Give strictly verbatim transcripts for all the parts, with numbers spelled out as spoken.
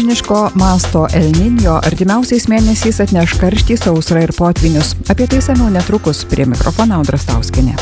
Milžiniško masto El Niño artimiausiais mėnesiais atneš karštį, sausrą ir potvinius. Apie tai samiau netrukus. Prie mikrofono Audra Stauskienė.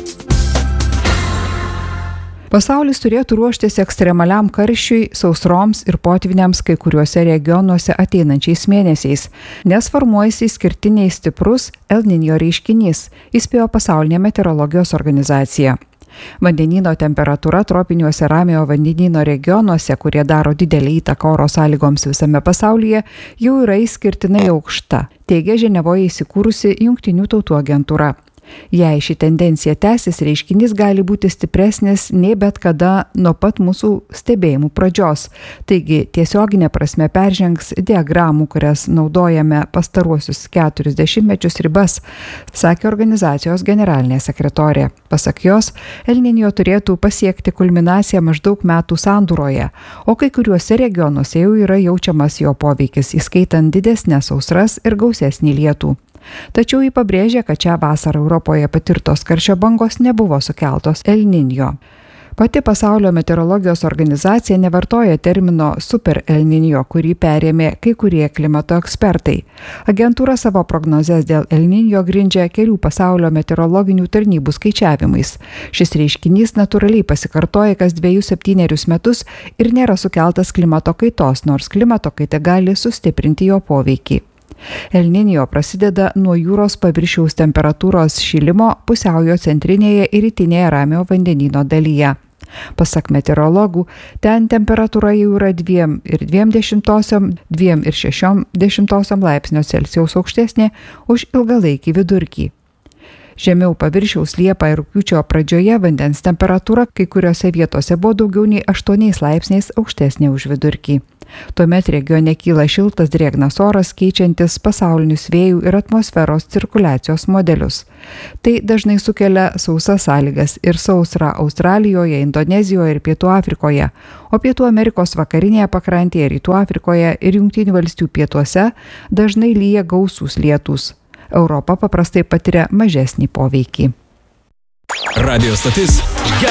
Pasaulis turėtų ruoštis ekstremaliam karščiui, sausroms ir potviniams kai kuriuose regionuose ateinančiais mėnesiais, nes formuojasi išskirtiniai stiprus El Niño reiškinys, įspėjo Pasaulinė meteorologijos organizacija. Vandenyno temperatūra tropiniuose Ramiojo vandenyno regionuose, kurie daro didelį įtaką oro sąlygoms visame pasaulyje, jau yra išskirtinai aukšta, teigia Ženevoje įsikūrusi Jungtinių tautų agentūra. Jei ši tendencija tęsis, reiškinys gali būti stipresnis nei bet kada nuo pat mūsų stebėjimų pradžios. Taigi tiesioginė prasme peržengs diagramų, kurias naudojame pastaruosius keturis dešimtmečius ribas, sakė organizacijos generalinė sekretorė. Pasak jos, El Niño turėtų pasiekti kulminaciją maždaug metų sandūroje, o kai kuriuose regionuose jau yra jaučiamas jo poveikis, įskaitant didesnes sausras ir gausesnį lietų. Tačiau ji pabrėžė, kad šią vasarą Europoje patirtos karščio bangos nebuvo sukeltos El Niño. Pati Pasaulio meteorologijos organizacija nevartoja termino super El Niño, kurį perėmė kai kurie klimato ekspertai. Agentūra savo prognozes dėl El Niño grindžia kelių pasaulio meteorologinių tarnybų skaičiavimais. Šis reiškinys natūraliai pasikartoja kas dviejus septynerius metus ir nėra sukeltas klimato kaitos, nors klimato kaita gali sustiprinti jo poveikį. El Niño prasideda nuo jūros paviršiaus temperatūros šilimo pusiaujo centrinėje ir rytinėje Ramiojo vandenyno dalyje. Pasak meteorologų, ten temperatūra jau yra dviem ir dviem dešimtosiom, dviem ir šešiom dešimtosiom laipsnio Celsijaus aukštesnė už ilgalaikį vidurkį. Žemiau paviršiaus Liepą ir rugpjūčio pradžioje vandens temperatūra kai kuriuose vietose buvo daugiau nei aštuoniais laipsniais aukštesnė už vidurkį. Tuomet regione kyla šiltas drėgnas oras, keičiantis pasaulinius vėjų ir atmosferos cirkuliacijos modelius. Tai dažnai sukelia sausas sąlygas ir sausrą Australijoje, Indonezijoje ir Pietų Afrikoje, o Pietų Amerikos vakarinėje pakrantėje, Rytų Afrikoje ir Jungtinių valstijų pietuose dažnai lyja gausūs lietūs. Europa paprastai patiria mažesnį poveikį. Radio stotis